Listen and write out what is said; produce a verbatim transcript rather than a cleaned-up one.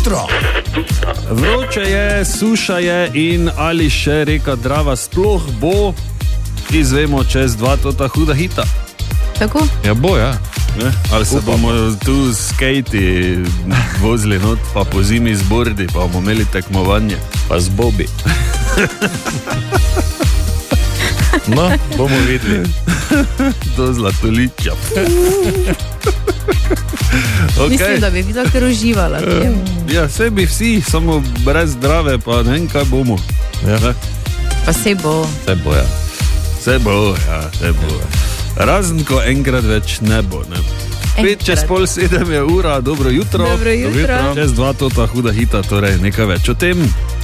jutro. Vroče je, suša je in ali še reka Drava sploh bo, izvemo čez dva tota huda hita. Tako? Ja bo, ja. Ne? Ali se Upam. bomo tu s Katie vozili not, pa po zimi z bordi, pa bomo imeli tekmovanje. Pa z Bobi. No, bomo videli. Do zlatoličja. Okay. Mislim, da bi bi tako uživala. Ja, vse bi vsi, samo brez Drave, pa ne vem, kaj bomo. Ja. Pa se bo. Se bo, ja. Se bo, ja, se bo. Razen, ko enkrat več ne bo, ne. Pet čez pol sedem je ura, dobro jutro. Dobro jutro. Čez dva tota huda hita, torej nekaj več o tem.